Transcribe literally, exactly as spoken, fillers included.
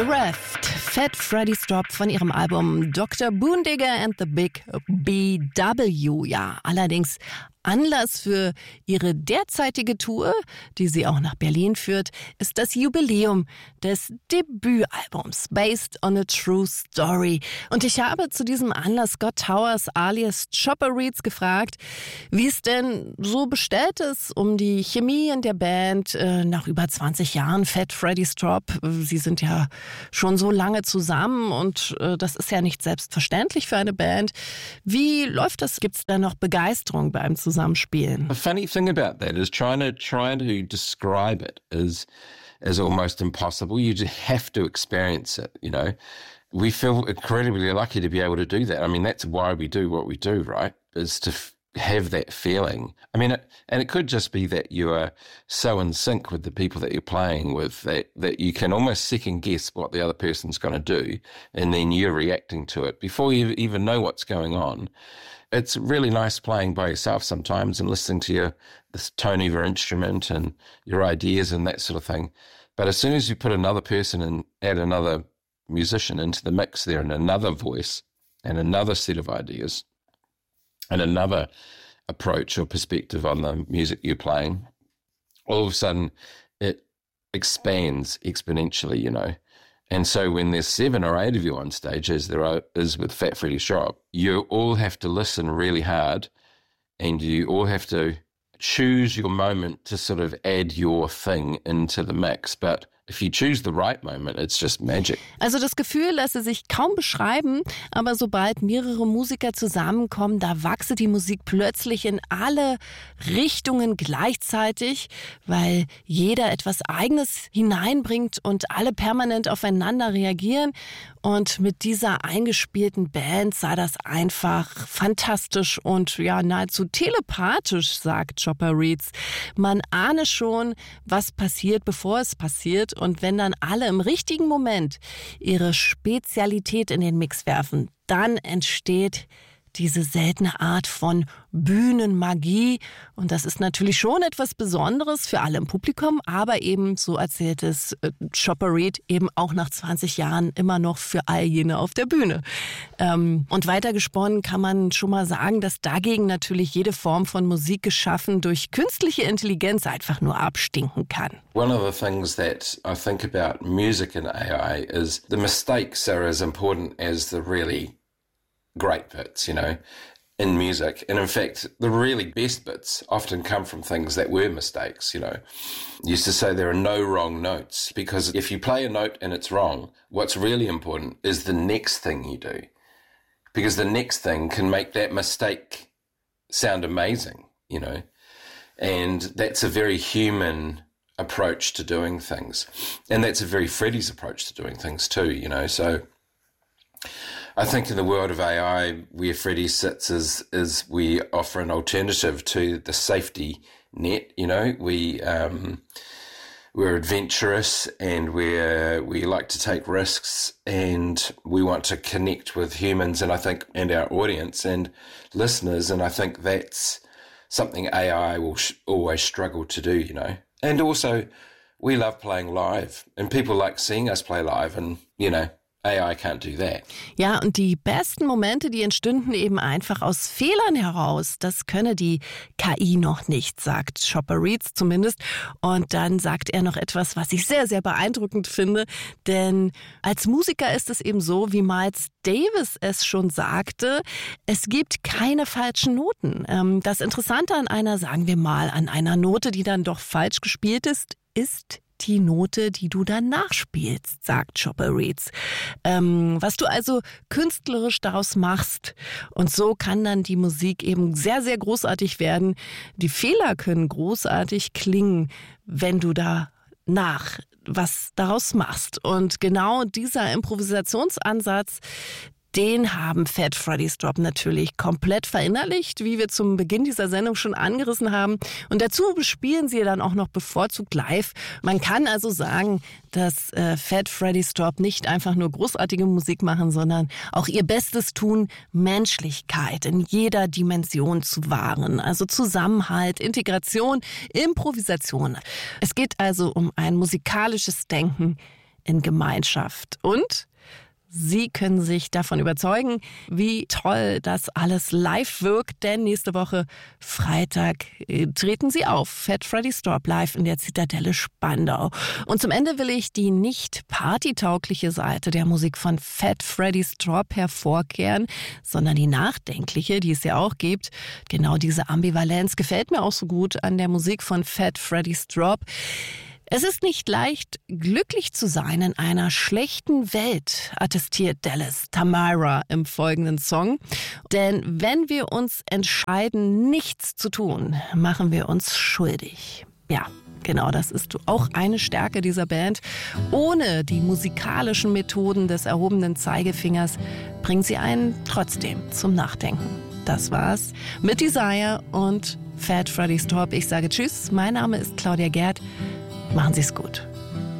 Bereft, Fat Freddie Strop von ihrem Album Doktor Boondigger and the Big B W. Ja, allerdings Anlass für ihre derzeitige Tour, die sie auch nach Berlin führt, ist das Jubiläum des Debütalbums Based on a True Story. Und ich habe zu diesem Anlass Scott Towers alias Chopper Reads gefragt, wie es denn so bestellt ist um die Chemie in der Band äh, nach über zwanzig Jahren Fat Freddie Strop. Sie sind ja schon so lange zusammen und äh, das ist ja nicht selbstverständlich für eine Band. Wie läuft das? Gibt es da noch Begeisterung beim Zusammenspielen? The funny thing about that is trying to trying to describe it is is almost impossible. You just have to experience it, you know. We feel incredibly lucky to be able to do that. I mean, that's why we do what we do, right? Is to f- have that feeling. I mean, it, and it could just be that you are so in sync with the people that you're playing with that, that you can almost second guess what the other person's going to do, and then you're reacting to it before you even know what's going on. It's really nice playing by yourself sometimes and listening to your this tone of your instrument and your ideas and that sort of thing. But as soon as you put another person and add another musician into the mix there and another voice and another set of ideas and another approach or perspective on the music you're playing, all of a sudden it expands exponentially, you know. And so when there's seven or eight of you on stage, as there are, is with Fat Freddie Strop, you all have to listen really hard and you all have to choose your moment to sort of add your thing into the mix. But if you choose the right moment, it's just magic. Also das Gefühl lasse sich kaum beschreiben, aber sobald mehrere Musiker zusammenkommen, da wachse die Musik plötzlich in alle Richtungen gleichzeitig, weil jeder etwas Eigenes hineinbringt und alle permanent aufeinander reagieren. Und mit dieser eingespielten Band sei das einfach fantastisch und ja nahezu telepathisch, sagt Chopper Reads. Man ahne schon, was passiert, bevor es passiert. Und wenn dann alle im richtigen Moment ihre Spezialität in den Mix werfen, dann entsteht diese seltene Art von Bühnenmagie. Und das ist natürlich schon etwas Besonderes für alle im Publikum, aber eben, so erzählt es äh, Chopper Read, eben auch nach zwanzig Jahren immer noch für all jene auf der Bühne. Ähm, und weitergesponnen kann man schon mal sagen, dass dagegen natürlich jede Form von Musik geschaffen durch künstliche Intelligenz einfach nur abstinken kann. One of the things that I think about music and A I is the mistakes are as important as the really great bits, you know, in music. And in fact, the really best bits often come from things that were mistakes, you know. I used to say there are no wrong notes, because if you play a note and it's wrong, what's really important is the next thing you do. Because the next thing can make that mistake sound amazing, you know. And that's a very human approach to doing things. And that's a very Freddie's approach to doing things too, you know. So I think in the world of A I, where Freddie sits is is we offer an alternative to the safety net. You know, we um, we're adventurous and we're we like to take risks and we want to connect with humans and I think and our audience and listeners, and I think that's something A I will sh- always struggle to do. You know, and also we love playing live and people like seeing us play live, and you know. A I can't do that. Ja, und die besten Momente, die entstünden eben einfach aus Fehlern heraus. Das könne die K I noch nicht, sagt Chopper Reads zumindest. Und dann sagt er noch etwas, was ich sehr, sehr beeindruckend finde. Denn als Musiker ist es eben so, wie Miles Davis es schon sagte, es gibt keine falschen Noten. Das Interessante an einer, sagen wir mal, an einer Note, die dann doch falsch gespielt ist, ist die Note, die du dann nachspielst, sagt Chopper Reads. Ähm, was du also künstlerisch daraus machst. Und so kann dann die Musik eben sehr, sehr großartig werden. Die Fehler können großartig klingen, wenn du da nach was daraus machst. Und genau dieser Improvisationsansatz, den haben Fat Freddie Strop natürlich komplett verinnerlicht, wie wir zum Beginn dieser Sendung schon angerissen haben. Und dazu bespielen sie dann auch noch bevorzugt live. Man kann also sagen, dass äh, Fat Freddie Strop nicht einfach nur großartige Musik machen, sondern auch ihr Bestes tun, Menschlichkeit in jeder Dimension zu wahren. Also Zusammenhalt, Integration, Improvisation. Es geht also um ein musikalisches Denken in Gemeinschaft. Und Sie können sich davon überzeugen, wie toll das alles live wirkt, denn nächste Woche Freitag äh, treten Sie auf. Fat Freddy Strop live in der Zitadelle Spandau. Und zum Ende will ich die nicht partytaugliche Seite der Musik von Fat Freddy Strop hervorkehren, sondern die nachdenkliche, die es ja auch gibt. Genau diese Ambivalenz gefällt mir auch so gut an der Musik von Fat Freddy Strop. Es ist nicht leicht, glücklich zu sein in einer schlechten Welt, attestiert Dallas Tamara im folgenden Song. Denn wenn wir uns entscheiden, nichts zu tun, machen wir uns schuldig. Ja, genau, das ist auch eine Stärke dieser Band. Ohne die musikalischen Methoden des erhobenen Zeigefingers bringt sie einen trotzdem zum Nachdenken. Das war's mit Desire und Fat Freddy Strop. Ich sage Tschüss, mein Name ist Claudia Gerd. Machen Sie es gut.